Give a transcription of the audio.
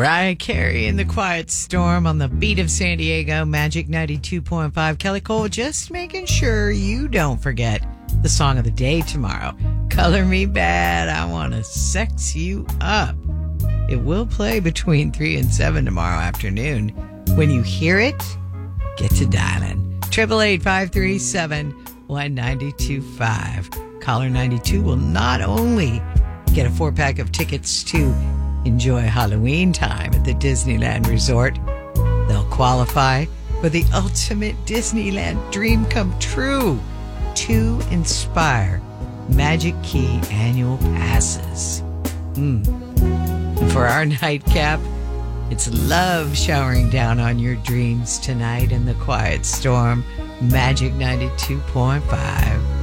Mariah Carey in the Quiet Storm on the beat of San Diego, Magic 92.5. Kelly Cole just making sure you don't forget the song of the day tomorrow. Color Me Bad, I Want to Sex You Up. It will play between 3 and 7 tomorrow afternoon. When you hear it, get to dialing. 888-537-1925. Caller 92 will not only get a 4-pack of tickets to enjoy Halloween time at the Disneyland Resort, they'll qualify for the ultimate Disneyland dream come true. 2 Inspire Magic Key annual passes. And for our nightcap, it's love showering down on your dreams tonight in the Quiet Storm, Magic 92.5.